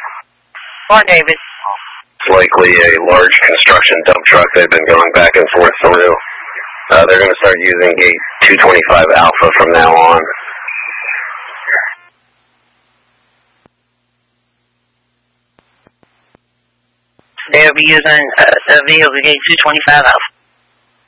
Fort Davis. It's likely a large construction dump truck they've been going back and forth through. They're going to start using gate 225 Alpha from now on. They'll be using the vehicle gate 225 Alpha.